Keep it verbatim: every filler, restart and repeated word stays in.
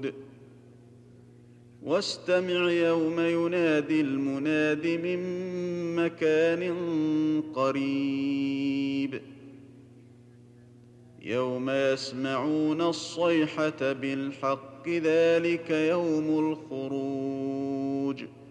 الخلود واستمع يوم ينادي المناد من مكان قريب يوم يسمعون الصيحة بالحق ذلك يوم الخروج